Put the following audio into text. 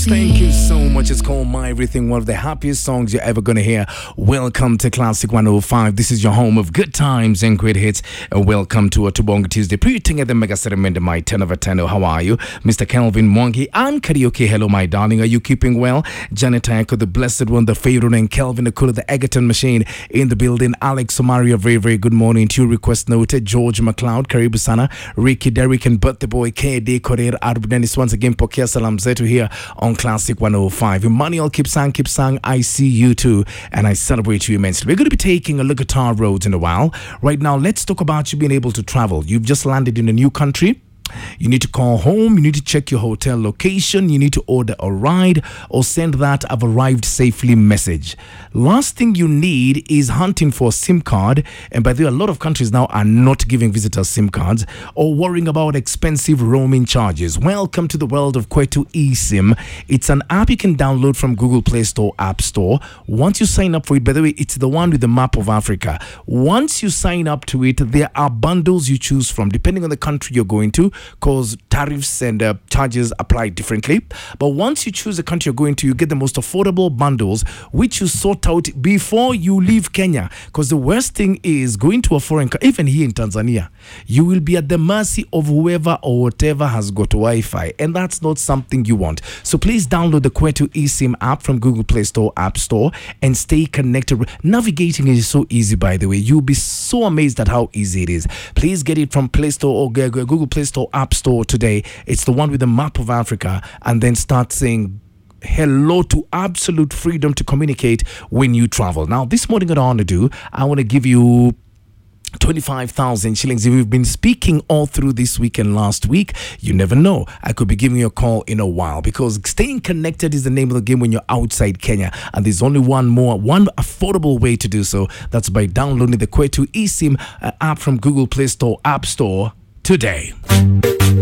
Thank you so much. It's called My Everything, one of the happiest songs you're ever going to hear. Welcome to Classic 105. This is your home of good times and great hits. Welcome to a Tubonga Tuesday. Pre-ting at the Mega Sediment, my 10 over 10. How are you? Mr. Kelvin Mwangi and Karaoke. Hello, my darling. Are you keeping well? Janet Ayako, the blessed one, the favorite, and Kelvin the Cooler, the Egerton machine in the building. Alex Somaria, very, very good morning to you. Request noted. George McLeod, Karibu Sana, Ricky Derrick, and Birthday Boy, KD Korir Arbudenis. Once again, Pokia Salam Zetu here on Classic 105. Emmanuel Kipsang, I see you too, and I celebrate you immensely. We're going to be taking a look at our roads in a while. Right now, let's talk about you being able to travel. You've just landed in a new country. You need to call home, you need to check your hotel location, you need to order a ride or send that "I've arrived safely" message. Last thing you need is hunting for a SIM card, and by the way, a lot of countries now are not giving visitors SIM cards, or worrying about expensive roaming charges. Welcome to the world of Kwetu eSIM. It's an app you can download from Google Play Store, App Store. Once you sign up for it, by the way, it's the one with the map of Africa. Once you sign up to it, there are bundles you choose from depending on the country you're going to, because tariffs and charges apply differently. But once you choose the country you're going to, you get the most affordable bundles, which you sort out before you leave Kenya. Because the worst thing is going to a foreign country, even here in Tanzania, you will be at the mercy of whoever or whatever has got Wi-Fi, and that's not something you want. So please download the Kwetu eSIM app from Google Play Store, App Store, and stay connected. Navigating is so easy, by the way. You'll be so amazed at how easy it is. Please get it from Play Store or Google Play Store, App Store today. It's the one with the map of Africa, and then start saying hello to absolute freedom to communicate when you travel. Now, this morning, what I want to do, I want to give you 25,000 shillings. If we've been speaking all through this week and last week, you never know. I could be giving you a call in a while, because staying connected is the name of the game when you're outside Kenya. And there's only one affordable way to do so. That's by downloading the Kwetu eSIM app from Google Play Store, App Store today.